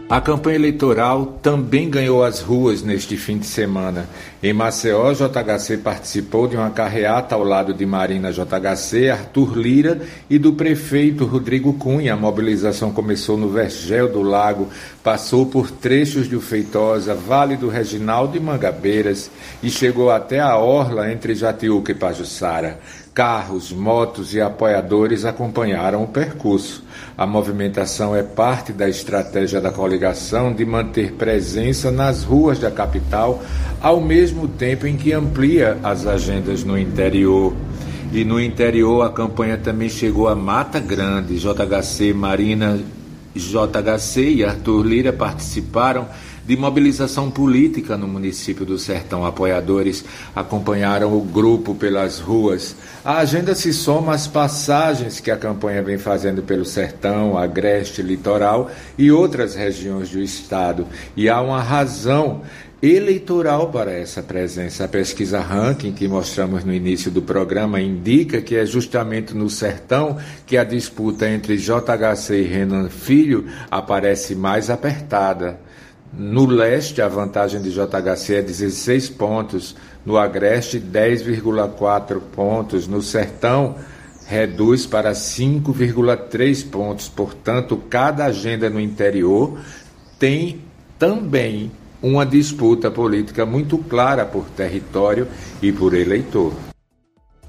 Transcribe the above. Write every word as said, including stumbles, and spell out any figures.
A campanha eleitoral também ganhou as ruas neste fim de semana. Em Maceió, J H C participou de uma carreata ao lado de Marina J H C, Arthur Lira e do prefeito Rodrigo Cunha. A mobilização começou no Vergel do Lago, passou por trechos de Feitosa, Vale do Reginaldo e Mangabeiras e chegou até a orla entre Jatiuca e Pajuçara. Carros, motos e apoiadores acompanharam o percurso. A movimentação é parte da estratégia da coligação de manter presença nas ruas da capital, ao mesmo tempo em que amplia as agendas no interior. E no interior a campanha também chegou a Mata Grande. J H C, Marina J H C e Arthur Lira participaram de mobilização política no município do Sertão. Apoiadores acompanharam o grupo pelas ruas. A agenda se soma às passagens que a campanha vem fazendo pelo Sertão, Agreste, Litoral e outras regiões do estado. E há uma razão eleitoral para essa presença. A pesquisa Ranking, que mostramos no início do programa, indica que é justamente no Sertão que a disputa entre J H C e Renan Filho aparece mais apertada. No leste, a vantagem de J H C é dezesseis pontos, no Agreste, dez vírgula quatro pontos, no Sertão, reduz para cinco vírgula três pontos. Portanto, cada agenda no interior tem também uma disputa política muito clara por território e por eleitor.